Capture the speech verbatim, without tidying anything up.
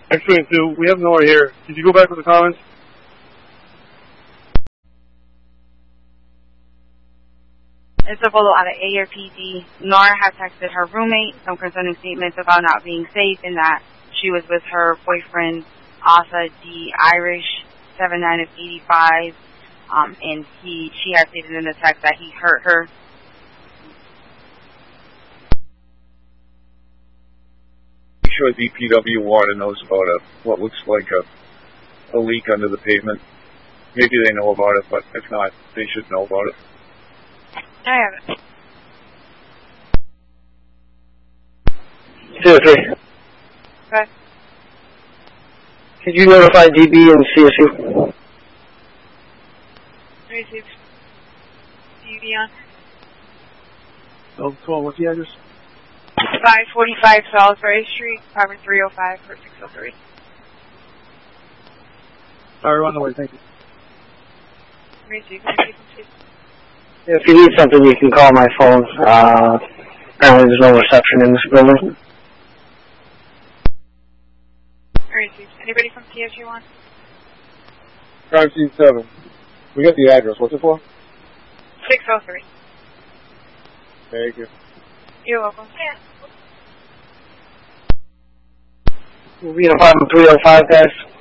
Actually, Sue, we have Nora here. Did you go back with the comments? It's a photo out of A R P D. Nora had texted her roommate some concerning statements about not being safe and that she was with her boyfriend, Asa D. Irish, seven nine of eighty-five, um, and he she had stated in the text that he hurt her. I'm sure D P W water knows about a, what looks like a, a leak under the pavement. Maybe they know about it, but if not, they should know about it. I have it. Zero three. Okay. Could you notify D B and C S U? Received. D B on. Oh, cool. What's the address? five forty-five Salisbury Street, apartment three oh five, for six oh three. Alright, on the way. Thank you. Received. If you need something, you can call my phone. Uh, apparently there's no reception in this building. Received. Anybody from T S U one? Crime scene seven. We got the address. What's it for? six oh three. Thank you. You're welcome. Yeah. We'll be in apartment three oh five, guys.